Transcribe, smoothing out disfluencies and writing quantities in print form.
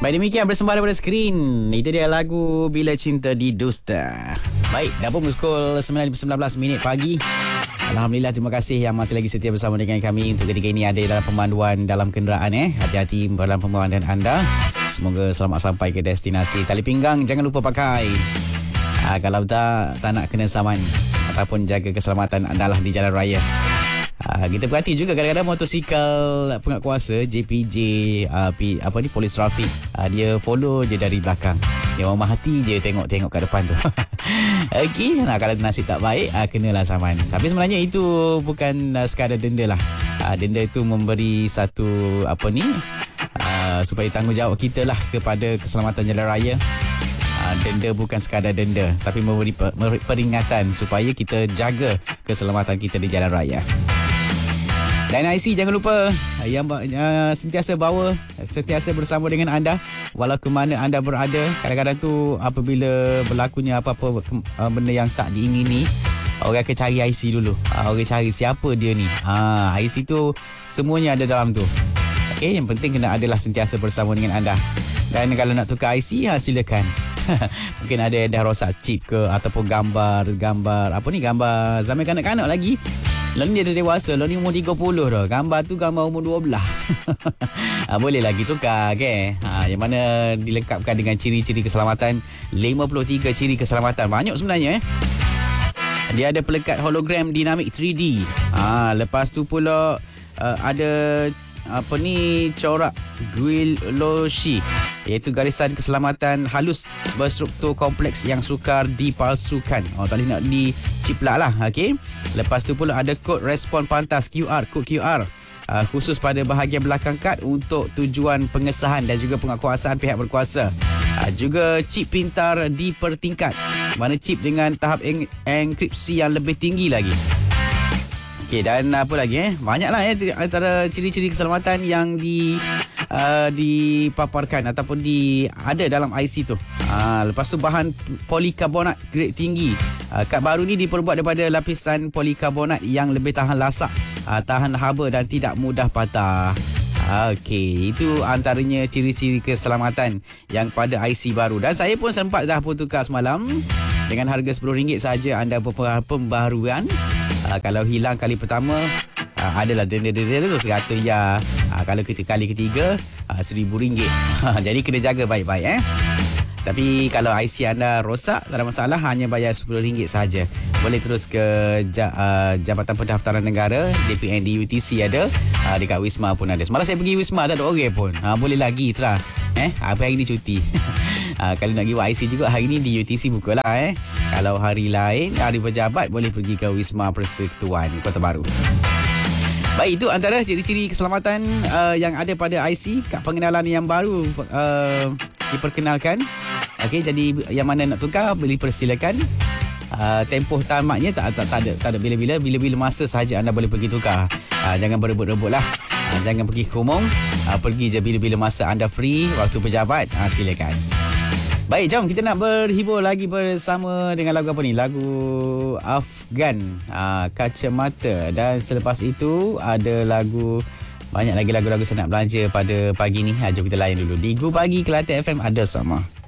Baik, demikian bersembah daripada skrin. Itu dia lagu Bila Cinta Didusta. Baik, dah pun pukul 19 minit pagi. Alhamdulillah, terima kasih yang masih lagi setia bersama dengan kami. Untuk ketika ini ada dalam pemanduan dalam kenderaan. Hati-hati dalam pemanduan anda. Semoga selamat sampai ke destinasi. Tali pinggang jangan lupa pakai. Kalau tak nak kena saman. Ataupun jaga keselamatan anda lah di jalan raya. Kita perhati juga kadang-kadang motosikal penguatkuasa JPJ polis trafik, dia follow je dari belakang. Dia memang hati je tengok-tengok kat depan tu. Okey, kalau nasib tak baik kenalah saman. Tapi sebenarnya itu bukan sekadar denda lah. Denda itu memberi satu supaya tanggungjawab kita lah kepada keselamatan jalan raya. Denda bukan sekadar denda, tapi memberi peringatan supaya kita jaga keselamatan kita di jalan raya. Dan IC jangan lupa yang sentiasa bawa, sentiasa bersama dengan anda walau ke mana anda berada. Kadang-kadang tu apabila berlakunya apa-apa benda yang tak diingini, orang akan cari IC dulu. Orang cari siapa dia ni. IC tu semuanya ada dalam tu. Okey, yang penting kena adalah sentiasa bersama dengan anda. Dan kalau nak tukar IC, silakan. Mungkin ada yang dah rosak chip ke, ataupun gambar gambar zaman kanak-kanak lagi. Lalu dia dah dewasa, lalu ni umur 30 dah. Gambar tu gambar umur 12. Boleh lagi tukar, okay? Yang mana dilengkapkan dengan ciri-ciri keselamatan. 53 ciri keselamatan. Banyak sebenarnya. Dia ada pelekat hologram dinamik 3D. Lepas tu pula ada corak Guilloche, iaitu garisan keselamatan halus berstruktur kompleks yang sukar dipalsukan. Tak boleh nak diciplak lah. Okay? Lepas tu pula ada kod respon pantas QR, kod QR khusus pada bahagian belakang kad untuk tujuan pengesahan dan juga penguatkuasaan pihak berkuasa. Juga chip pintar dipertingkat, mana chip dengan tahap enkripsi yang lebih tinggi lagi. Okey, dan apa lagi banyaklah antara ciri-ciri keselamatan yang dipaparkan ataupun ada dalam IC tu. Lepas tu bahan polikarbonat grade tinggi. Kad baru ni diperbuat daripada lapisan polikarbonat yang lebih tahan lasak, tahan haba dan tidak mudah patah. Okey, itu antaranya ciri-ciri keselamatan yang pada IC baru. Dan saya pun sempat dah pun tukar semalam. Dengan harga RM10 saja anda pembaharuan. Kalau hilang kali pertama, adalah denda-denda tu RM100. Kalau kali ketiga, RM1,000. Jadi kena jaga baik-baik. Tapi kalau IC anda rosak, tak ada masalah, hanya bayar RM10 saja. Boleh terus ke Jabatan Pendaftaran Negara, JPN di UTC ada, dekat Wisma pun ada. Semalam saya pergi Wisma, tak ada orang pun. Boleh lagi terah. Apa hari ni cuti. Kalau nak pergi IC juga, hari ni di UTC buka lah. Kalau hari lain, hari pejabat, boleh pergi ke Wisma Persekutuan Kota Baru. Baik, itu antara ciri-ciri keselamatan yang ada pada IC. Kad pengenalan yang baru diperkenalkan. Okey, jadi yang mana nak tukar, boleh persilakan. Tempoh tamatnya tak ada bila-bila masa sahaja anda boleh pergi tukar. Jangan berebut-rebut lah. Jangan pergi ke umum. Pergi je bila-bila masa anda free, waktu pejabat, silakan. Baik, jom kita nak berhibur lagi bersama dengan lagu apa ni? Lagu Afgan, Kacamata. Dan selepas itu ada banyak lagi lagu-lagu saya nak belanja pada pagi ni. Jom kita layan dulu. Di Gu Pagi Kelantan FM ada sama.